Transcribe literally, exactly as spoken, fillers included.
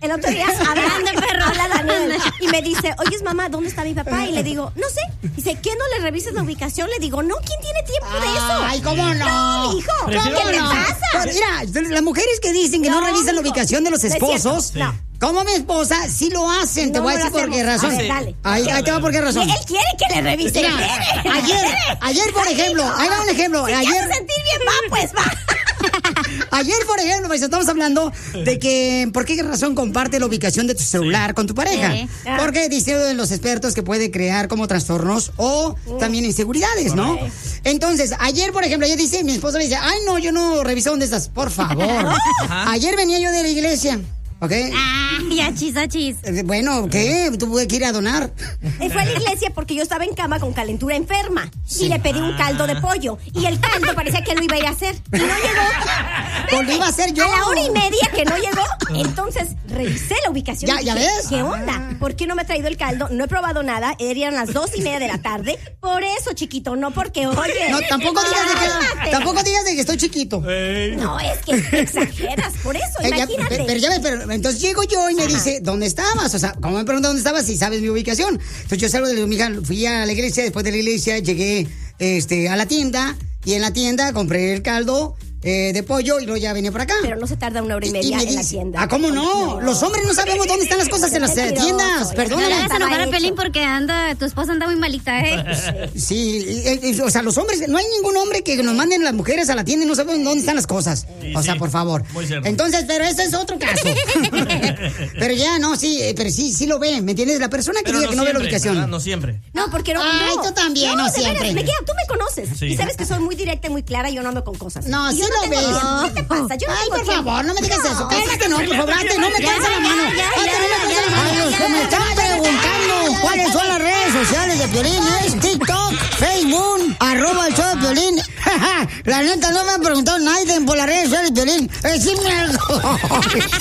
El otro día, hablando de perro, habla Daniel y me dice, oye, mamá, ¿dónde está mi papá? Y le digo, no sé. Dice, ¿qué no le revises la ubicación? Le digo, no, ¿quién tiene tiempo de eso? Ay, ¿cómo no? No, hijo, ¿Cómo ¿qué te no? pasa? Pero mira, las mujeres que dicen que no, no revisan la ubicación de los esposos, no. como mi esposa, sí lo hacen. No, te voy a decir por qué razón. A ver, dale. Ahí, ahí te va por qué razón. Él quiere que le revise. Mira, ayer, ayer, por ejemplo, ahí va un ejemplo. Si ayer quieres sentir bien, va, pues va. Ayer, por ejemplo, pues, estamos hablando de que por qué razón comparte la ubicación de tu celular sí. con tu pareja. Sí. Porque dicen los expertos que puede crear como trastornos o uh. también inseguridades, ¿no? Okay. Entonces, ayer, por ejemplo, ella dice, mi esposa me dice, ay, no, yo no reviso dónde estás, por favor. Ajá. Ayer venía yo de la iglesia. ¿Ok? Ah, ya chis, chis. Bueno, ¿qué? Tuve que ir a donar. Fue a la iglesia porque yo estaba en cama con calentura enferma. Sí. Y le pedí un caldo de pollo. Y el caldo parecía que lo iba a ir a hacer. Y no llegó. Pues lo iba a hacer yo. A la hora y media que no llegó. Entonces revisé la ubicación. ¿Ya, ya ves? ¿Qué onda? ¿Por qué no me ha traído el caldo? No he probado nada. Eran las dos y media de la tarde. Por eso, chiquito, no porque, oye. No, tampoco digas de que, tampoco digas de que estoy chiquito. Hey. No, es que exageras. Por eso, eh, imagínate. Ya, pero, pero ya ves, pero entonces llego yo y me Ajá. dice, ¿dónde estabas? O sea, como me pregunta dónde estabas, si sabes mi ubicación. Entonces yo salgo de mi hija, fui a la iglesia, después de la iglesia llegué este, a la tienda y en la tienda compré el caldo eh, de pollo y luego ya venía por acá. Pero no se tarda una hora y media y y en dice, la tienda. Ah, ¿cómo no? no? Los hombres no sabemos dónde están las cosas en las tiendas. Perdóname. No le hagas enojar a Pelín porque anda, tu esposa anda muy malita, ¿eh? Sí, eh, eh, o sea, los hombres, no hay ningún hombre que nos manden las mujeres a la tienda y no sabemos dónde están las cosas. Sí, o sea, sí, por favor. Muy cierto. Entonces, pero ese es otro caso. Pero ya, no, sí, pero sí, sí lo ve, ¿me entiendes? La persona que pero diga no que no siempre, ve la ubicación. ¿verdad? No siempre. No, porque no. Ay, no. tú también, no, no siempre. Veras, me queda, tú me conoces. Sí. Y sabes que soy muy directa y muy clara y yo no ando con cosas. No, sí lo ves. ¿Qué te pasa? Yo no Ay, tengo por tiempo. favor, no me digas no. eso. Cállate, no, por favor, date, no me cansa la mano. Me están preguntando cuáles son las redes sociales de Piolín. Es TikTok, Facebook, arroba el show de Piolín. La neta, no me han preguntado nadie por las redes sociales de Piolín. Decime algo.